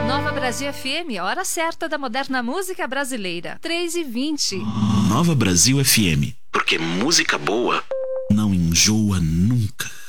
Nova Brasil FM, hora certa da moderna música brasileira. 3h20. Nova Brasil FM, porque música boa não enjoa nunca.